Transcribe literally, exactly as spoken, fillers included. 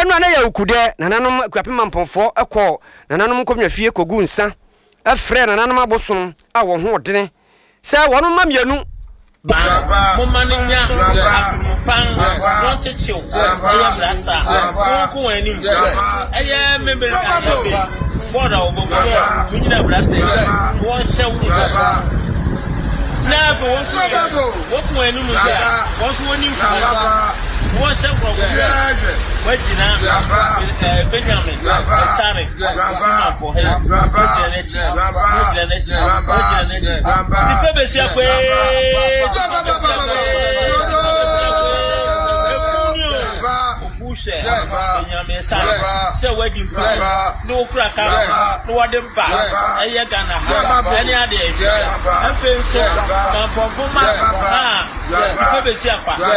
eno na ya ukude nananom kwapema mponfo ekọ nananom komnya fie kogu nsa afre nananom abosom a wo ho odene se wono mamianu ba mo maninya fan don chechiu eya brasta ko ko enim eya member ayobe boda obobo munyina brasta won shew na fo won so wo ko enim ja won so onim won shew ko wajina eh Benjamin Sare ko he Benjamin Benjamin di pebe si akwe Pushe Benjamin Sare se wedding plan no kraka no wade ba eye Ghana ha any ade e fe so na performance ha di pebe si akwa